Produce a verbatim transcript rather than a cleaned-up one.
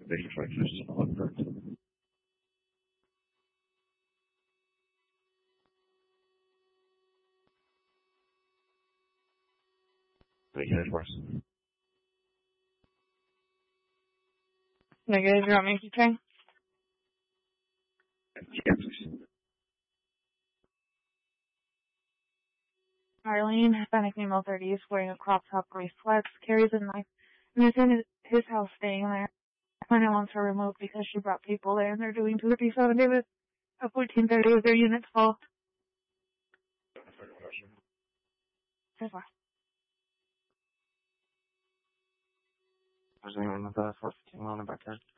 They can try to finish this on first. They can force. Negative, you want me to keep trying? Yeah, please. Arlene, Hispanic female thirties, wearing a crop top, gray sweats, carries a knife, and is in his, his house staying there. Client wants her removed because she brought people there and they're doing two fifty-seven Davis at fourteen thirty with their units full. So far. There's anyone with a four fifteen on the backyard?